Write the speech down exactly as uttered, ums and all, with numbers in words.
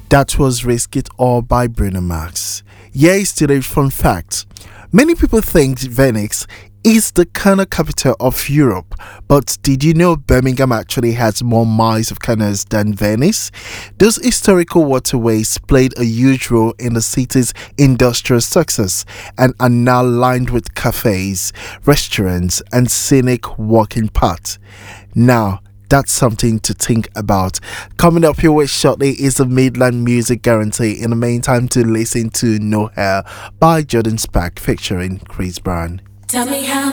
That was Risk It All by Bruno Mars. Here is today's fun fact. Many people think Venice is the canal capital of Europe, but did you know Birmingham actually has more miles of canals than Venice? Those historical waterways played a huge role in the city's industrial success and are now lined with cafes, restaurants, and scenic walking paths. Now, that's something to think about. Coming up your way shortly is the Midland Music Guarantee. In the meantime, to listen to No Hair by Jordan Spark featuring Chris Brown. Tell me how